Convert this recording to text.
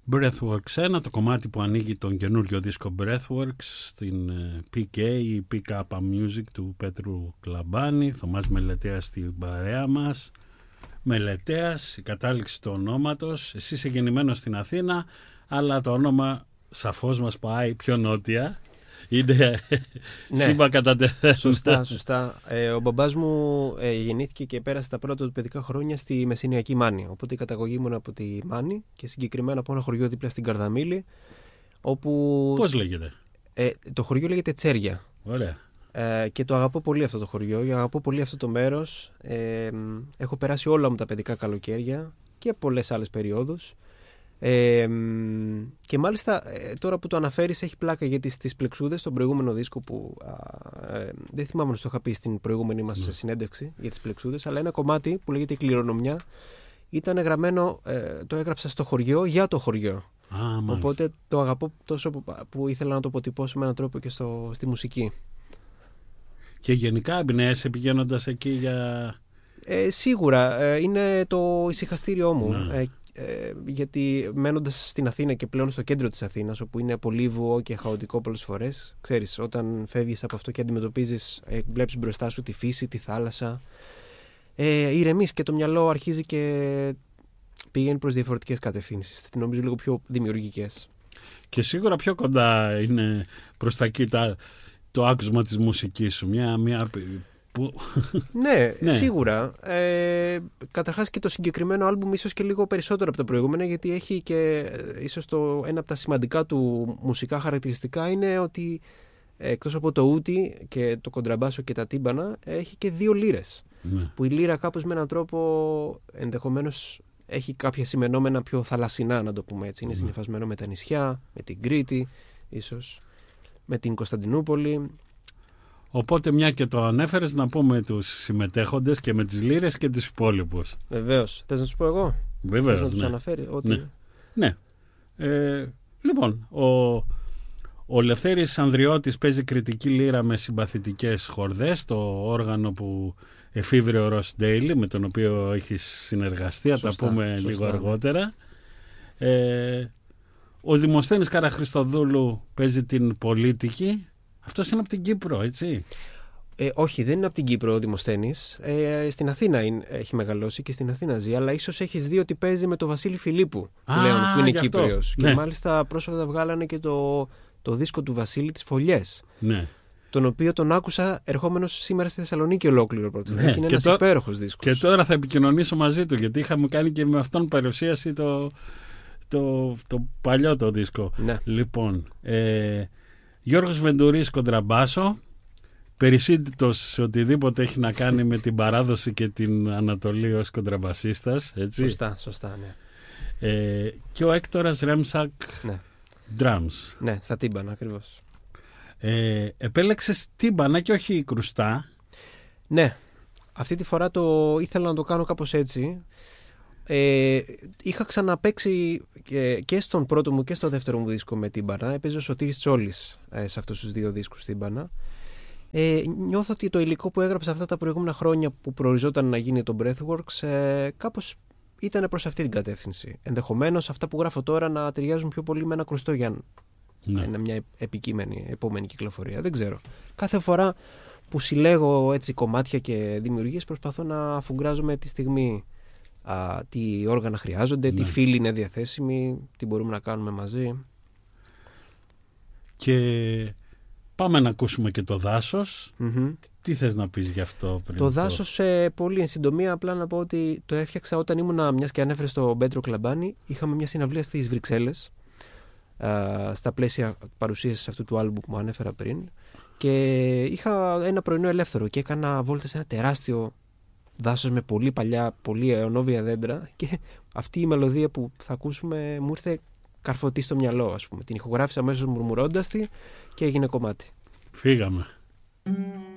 Breathworks 1, το κομμάτι που ανοίγει τον καινούριο δίσκο Breathworks στην PK ή Pick Up Music του Πέτρου Κλαμπάνη. Θωμάς Μελετέας στην παρέα μας. Μελετέας, η κατάληξη του ονόματος. Εσύ είσαι γεννημένος στην Αθήνα, αλλά το όνομα σαφώς μας πάει πιο νότια. Είναι σύμπα κατά τεθέν. Σωστά. Ο μπαμπάς μου γεννήθηκε και πέρασε τα πρώτα του παιδικά χρόνια στη Μεσσηνιακή Μάνη. Οπότε η καταγωγή μου είναι από τη Μάνη και συγκεκριμένα από ένα χωριό δίπλα στην Καρδαμήλη. Όπου... Πώς λέγεται? Το χωριό λέγεται Τσέρια. Ωραία. Και το αγαπώ πολύ αυτό το χωριό, αγαπώ πολύ αυτό το μέρος. Έχω περάσει όλα μου τα παιδικά καλοκαίρια και πολλές άλλες περιόδους. Και μάλιστα τώρα που το αναφέρεις έχει πλάκα, γιατί στις Πλεξούδες, στον προηγούμενο δίσκο που δεν θυμάμαι να το είχα πει στην προηγούμενη μας συνέντευξη για τις Πλεξούδες, αλλά ένα κομμάτι που λέγεται Κληρονομιά ήταν γραμμένο, το έγραψα στο χωριό για το χωριό. Οπότε το αγαπώ τόσο που ήθελα να το αποτυπώσω με έναν τρόπο και στη μουσική. Και γενικά εμπνέεσαι πηγαίνοντας εκεί για... Σίγουρα είναι το ησυχαστήριό μου. Γιατί μένοντας στην Αθήνα και πλέον στο κέντρο της Αθήνας, όπου είναι πολύβουο και χαοτικό πολλές φορές, ξέρεις, όταν φεύγεις από αυτό και αντιμετωπίζεις, βλέπεις μπροστά σου τη φύση, τη θάλασσα, ηρεμείς και το μυαλό αρχίζει και πηγαίνει προς διαφορετικές κατευθύνσεις, νομίζω λίγο πιο δημιουργικές. Και σίγουρα πιο κοντά είναι προς τα εκεί το άκουσμα της μουσικής σου, μια... Ναι, σίγουρα. Καταρχάς και το συγκεκριμένο άλμπουμ ίσως και λίγο περισσότερο από τα προηγούμενα, γιατί έχει και ίσως ένα από τα σημαντικά του μουσικά χαρακτηριστικά είναι ότι εκτός από το ούτι και το κοντραμπάσο και τα τύμπανα έχει και 2 λύρες. Που η λύρα κάπως με έναν τρόπο ενδεχομένως έχει κάποια σημενόμενα πιο θαλασσινά, να το πούμε έτσι. Είναι συνυφασμένο με τα νησιά, με την Κρήτη ίσως, με την Κωνσταντινούπολη. Οπότε μια και το ανέφερες, να πούμε τους συμμετέχοντες και με τις λύρες και τους υπόλοιπους. Βεβαίως. Θες να τους πω εγώ? Βεβαίως, θες να τους αναφέρει? Ναι. Λοιπόν, ο Λευθέρης Ανδριώτης παίζει κριτική λύρα με συμπαθητικές χορδές, το όργανο που εφήβρε ο Ρος Ντέιλι, με τον οποίο έχεις συνεργαστεί, θα τα πούμε λίγο αργότερα. Ο Δημοσθένης Καραχριστοδούλου παίζει την πολίτικη. Αυτός είναι από την Κύπρο, έτσι? Όχι, δεν είναι από την Κύπρο ο Δημοσθένης. Στην Αθήνα έχει μεγαλώσει και στην Αθήνα ζει, αλλά ίσως έχεις δει ότι παίζει με τον Βασίλη Φιλίππου πλέον, που είναι Κύπριος. Και μάλιστα πρόσφατα βγάλανε και το δίσκο του Βασίλη, τις Φωλιές. Ναι. Τον οποίο τον άκουσα ερχόμενος σήμερα στη Θεσσαλονίκη ολόκληρο πρώτη φορά. Και είναι ένας υπέροχος δίσκος. Και τώρα θα επικοινωνήσω μαζί του, γιατί είχαμε κάνει και με αυτόν παρουσίαση το παλιό το δίσκο. Ναι. Λοιπόν, Γιώργος Βεντουρής κοντραμπάσο, περισσήτητος σε οτιδήποτε έχει να κάνει με την παράδοση και την Ανατολή ως κοντραμπασίστας, έτσι. Σωστά, ναι. Και ο Έκτορας Ρέμσακ, drums. Ναι, στα τύμπανα ακριβώς. Επέλεξες τύμπανα και όχι κρουστά. Ναι, αυτή τη φορά ήθελα να το κάνω κάπως έτσι. Είχα ξαναπαίξει και στον πρώτο μου και στο δεύτερο μου δίσκο με τύμπανα. Έπαιζε ο Σωτήρης Τσόλης σε αυτούς τους 2 δίσκους τύμπανα. Νιώθω ότι το υλικό που έγραψα αυτά τα προηγούμενα χρόνια που προοριζόταν να γίνει το Breathworks κάπως ήταν προς αυτή την κατεύθυνση. Ενδεχομένως αυτά που γράφω τώρα να ταιριάζουν πιο πολύ με ένα κρουστό για να είναι μια επικείμενη επόμενη κυκλοφορία. Δεν ξέρω. Κάθε φορά που συλλέγω έτσι κομμάτια και δημιουργίες προσπαθώ να αφουγκράζομαι τη στιγμή τι όργανα χρειάζονται, τι φίλοι είναι διαθέσιμοι, τι μπορούμε να κάνουμε μαζί. Και πάμε να ακούσουμε και το Δάσος. Τι θες να πεις γι' αυτό πριν? Το Δάσος, πολύ εν συντομία, απλά να πω ότι το έφτιαξα όταν ήμουνα, μιας και ανέφερε στον Πέτρο Κλαμπάνη, είχαμε μια συναυλία στις Βρυξέλλες στα πλαίσια παρουσίασης αυτού του άλμπου που μου ανέφερα πριν, και είχα ένα πρωινό ελεύθερο και έκανα βόλτα σε ένα τεράστιο δάσος με πολύ παλιά, πολύ αιωνόβια δέντρα, και αυτή η μελωδία που θα ακούσουμε μου ήρθε καρφωτή στο μυαλό, ας πούμε. Την ηχογράφησα αμέσως μουρμουρώντας τη και έγινε κομμάτι. Φύγαμε.